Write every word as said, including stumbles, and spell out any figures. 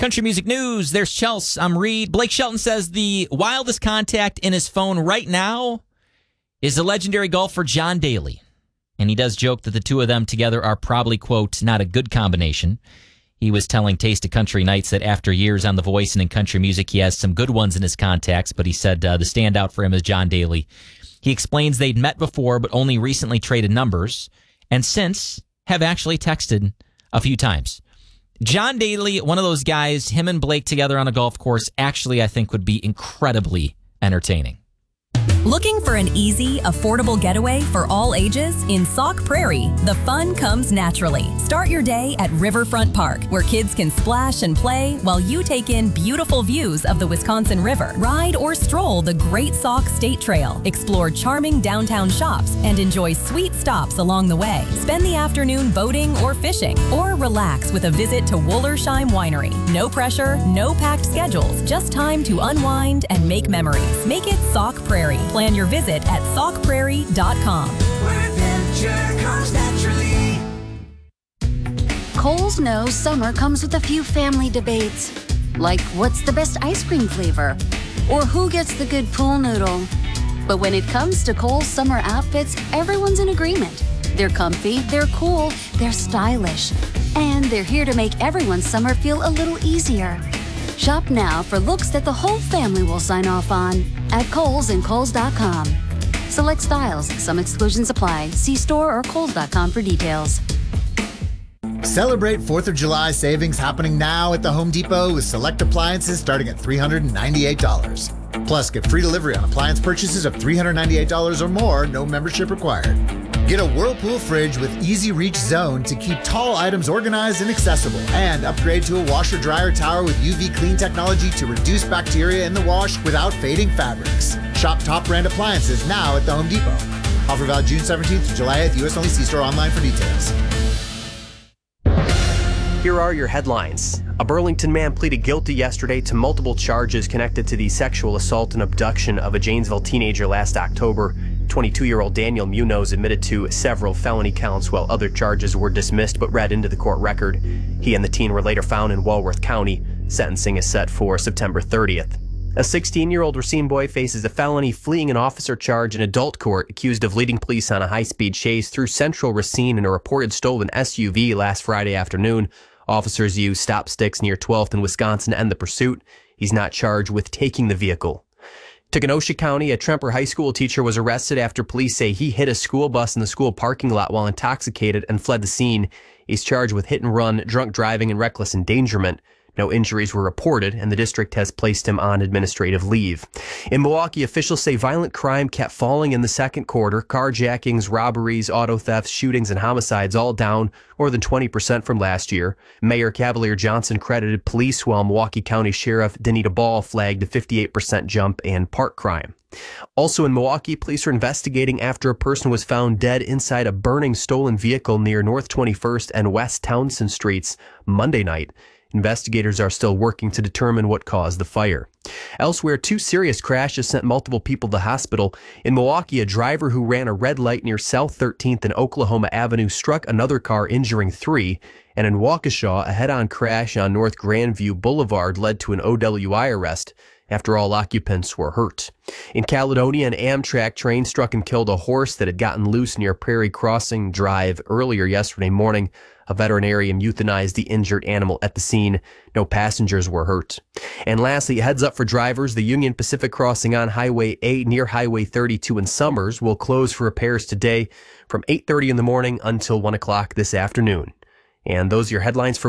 Country music news. There's Chelsea. I'm Reed. Blake Shelton says the wildest contact in his phone right now is the legendary golfer John Daly. And he does joke that the two of them together are probably, quote, not a good combination. He was telling Taste of Country Nights that after years on The Voice and in country music, he has some good ones in his contacts, but he said uh, the standout for him is John Daly. He explains they'd met before, but only recently traded numbers, and since have actually texted a few times. John Daly, one of those guys, him and Blake together on a golf course, actually I think would be incredibly entertaining. Looking for an easy, affordable getaway for all ages? In Sauk Prairie, the fun comes naturally. Start your day at Riverfront Park, where kids can splash and play while you take in beautiful views of the Wisconsin River. Ride or stroll the Great Sauk State Trail, explore charming downtown shops, and enjoy sweet stops along the way. Spend the afternoon boating or fishing, or relax with a visit to Wollersheim Winery. No pressure, no packed schedules, just time to unwind and make memories. Make it Sauk Prairie. Plan your visit at sauk prairie dot com. Where adventure comes naturally. Kohl's knows summer comes with a few family debates, like what's the best ice cream flavor, or who gets the good pool noodle. But when it comes to Kohl's summer outfits, everyone's in agreement. They're comfy, they're cool, they're stylish, and they're here to make everyone's summer feel a little easier. Shop now for looks that the whole family will sign off on at Kohl's and Kohl's dot com. Select styles. Some exclusions apply. See store or Kohl's dot com for details. Celebrate fourth of July savings happening now at the Home Depot with select appliances starting at three hundred ninety-eight dollars. Plus, get free delivery on appliance purchases of three hundred ninety-eight dollars or more, no membership required. Get a Whirlpool fridge with Easy Reach Zone to keep tall items organized and accessible. And upgrade to a washer-dryer tower with U V clean technology to reduce bacteria in the wash without fading fabrics. Shop top brand appliances now at the Home Depot. Offer valid June seventeenth to July eighth. U S only. See store online for details. Here are your headlines. A Burlington man pleaded guilty yesterday to multiple charges connected to the sexual assault and abduction of a Janesville teenager last October. twenty-two-year-old Daniel Munoz admitted to several felony counts while other charges were dismissed but read into the court record. He and the teen were later found in Walworth County. Sentencing is set for September thirtieth. A sixteen-year-old Racine boy faces a felony fleeing an officer charge in adult court, accused of leading police on a high-speed chase through central Racine in a reported stolen S U V last Friday afternoon. Officers used stop sticks near twelfth and Wisconsin to end the pursuit. He's not charged with taking the vehicle. To Kenosha County, a Tremper High School teacher was arrested after police say he hit a school bus in the school parking lot while intoxicated and fled the scene. He's charged with hit and run, drunk driving, and reckless endangerment. No injuries were reported, and the district has placed him on administrative leave. In Milwaukee, officials say violent crime kept falling in the second quarter. Carjackings, robberies, auto thefts, shootings, and homicides all down more than twenty percent from last year. Mayor Cavalier Johnson credited police, while Milwaukee County Sheriff Danita Ball flagged a fifty-eight percent jump in park crime. Also in Milwaukee, police are investigating after a person was found dead inside a burning stolen vehicle near North twenty-first and West Townsend Streets Monday night. Investigators are still working to determine what caused the fire. Elsewhere, two serious crashes sent multiple people to the hospital. In Milwaukee, a driver who ran a red light near South thirteenth and Oklahoma Avenue struck another car, injuring three. And in Waukesha, a head-on crash on North Grandview Boulevard led to an O W I arrest after all occupants were hurt. In Caledonia, an Amtrak train struck and killed a horse that had gotten loose near Prairie Crossing Drive earlier yesterday morning. A veterinarian euthanized the injured animal at the scene. No passengers were hurt. And lastly, heads up for drivers. The Union Pacific crossing on Highway eight near Highway thirty-two in Summers will close for repairs today from eight thirty in the morning until one o'clock this afternoon. And those are your headlines for